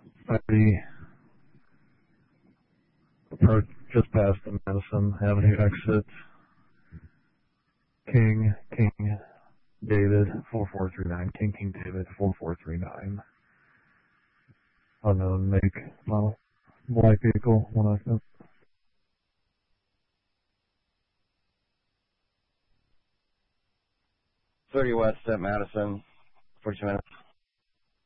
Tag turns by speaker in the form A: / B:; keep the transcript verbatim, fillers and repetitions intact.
A: thirty, approach just past the Madison Avenue exit. King, King, David, four four three nine. King, King, David, four four three nine. Unknown make, model, black vehicle, one occupant.
B: thirty West at Madison, forty-two minutes.